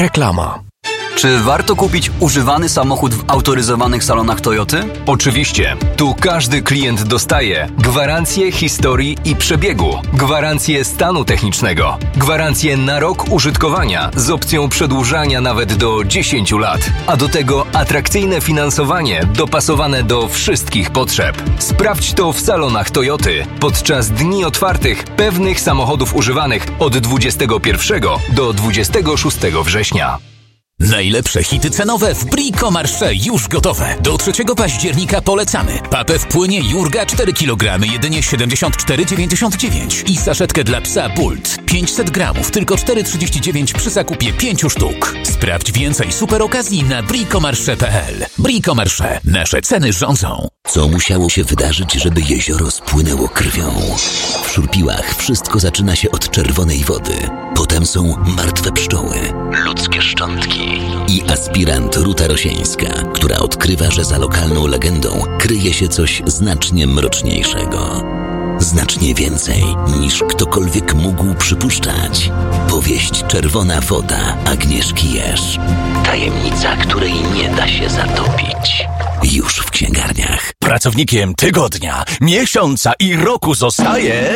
Reklama. Czy warto kupić używany samochód w autoryzowanych salonach Toyoty? Oczywiście. Tu każdy klient dostaje gwarancję historii i przebiegu, gwarancję stanu technicznego, gwarancję na rok użytkowania z opcją przedłużania nawet do 10 lat, a do tego atrakcyjne finansowanie dopasowane do wszystkich potrzeb. Sprawdź to w salonach Toyoty podczas dni otwartych pewnych samochodów używanych od 21 do 26 września. Najlepsze hity cenowe w Brico-Marché już gotowe. Do 3 października polecamy. Papę w płynie Jurga 4 kg, jedynie 74,99 i saszetkę dla psa Bult 500 gramów, tylko 4,39 przy zakupie 5 sztuk. Sprawdź więcej super okazji na bricomarché.pl. Brico-Marché. Nasze ceny rządzą. Co musiało się wydarzyć, żeby jezioro spłynęło krwią? W Szurpiłach wszystko zaczyna się od czerwonej wody. Potem są martwe pszczoły, ludzkie szczątki i aspirant Ruta Rosieńska, która odkrywa, że za lokalną legendą kryje się coś znacznie mroczniejszego. Znacznie więcej niż ktokolwiek mógł przypuszczać. Powieść Czerwona woda Agnieszki Jerz. Tajemnica, której nie da się zatopić. Już w księgarniach. Pracownikiem tygodnia, miesiąca i roku zostaje...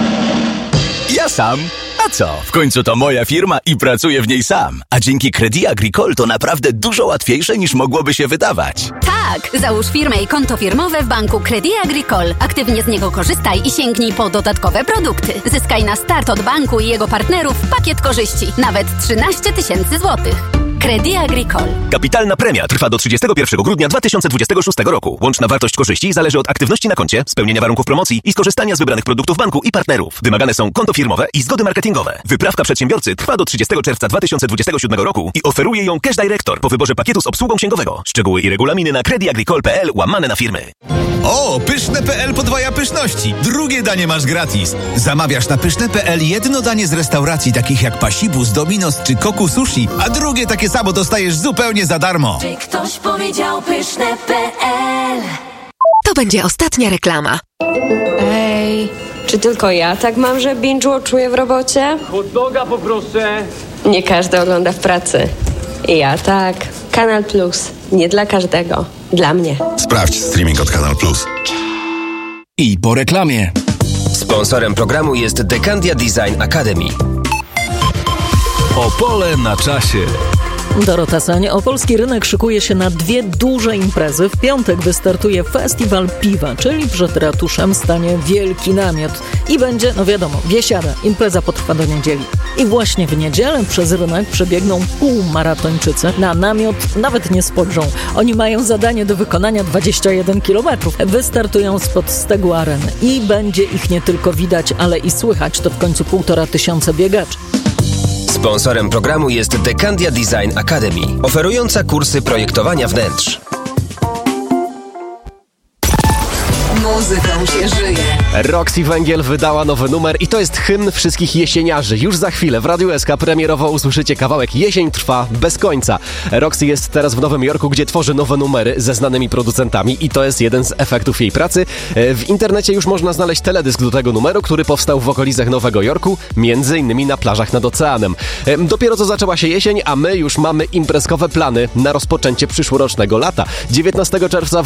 ja sam. A co? W końcu to moja firma i pracuję w niej sam. A dzięki Crédit Agricole to naprawdę dużo łatwiejsze niż mogłoby się wydawać. Tak! Załóż firmę i konto firmowe w banku Crédit Agricole. Aktywnie z niego korzystaj i sięgnij po dodatkowe produkty. Zyskaj na start od banku i jego partnerów pakiet korzyści. Nawet 13 000 złotych. Crédit Agricole. Kapitalna premia trwa do 31 grudnia 2026 roku. Łączna wartość korzyści zależy od aktywności na koncie, spełnienia warunków promocji i skorzystania z wybranych produktów banku i partnerów. Wymagane są konto firmowe i zgody marketingowe. Wyprawka przedsiębiorcy trwa do 30 czerwca 2027 roku i oferuje ją Cash Director po wyborze pakietu z obsługą księgowego. Szczegóły i regulaminy na creditagricole.pl/firmy. O, Pyszne.pl podwaja pyszności. Drugie danie masz gratis. Zamawiasz na Pyszne.pl jedno danie z restauracji takich jak Pasibus, Dominos czy Koku Sushi, a drugie takie samo dostajesz zupełnie za darmo. Czy ktoś powiedział Pyszne.pl? To będzie ostatnia reklama. Ej, czy tylko ja tak mam, że binge-watchuję w robocie? Hot doga poproszę. Nie każdy ogląda w pracy. Ja tak. Kanal Plus. Nie dla każdego. Dla mnie. Sprawdź streaming od Kanal Plus. I po reklamie. Sponsorem programu jest Decandia Design Academy. Opole na czasie. Dorota Sań. Opolski rynek szykuje się na 2 duże imprezy. W piątek wystartuje Festiwal Piwa, czyli przed ratuszem stanie wielki namiot. I będzie, no wiadomo, biesiada. Impreza potrwa do niedzieli. I właśnie w niedzielę przez rynek przebiegną półmaratończycy. Na namiot nawet nie spojrzą. Oni mają zadanie do wykonania 21 km. Wystartują spod stegu areny. I będzie ich nie tylko widać, ale i słychać. To w końcu 1500 biegaczy. Sponsorem programu jest Decandia Design Academy, oferująca kursy projektowania wnętrz. Muzyką się żyje. Roxy Węgiel wydała nowy numer i to jest hymn wszystkich jesieniarzy. Już za chwilę w Radiu SK premierowo usłyszycie kawałek Jesień trwa bez końca. Roxy jest teraz w Nowym Jorku, gdzie tworzy nowe numery ze znanymi producentami i to jest jeden z efektów jej pracy. W internecie już można znaleźć teledysk do tego numeru, który powstał w okolicach Nowego Jorku, między innymi na plażach nad oceanem. Dopiero co zaczęła się jesień, a my już mamy imprezkowe plany na rozpoczęcie przyszłorocznego lata. 19 czerwca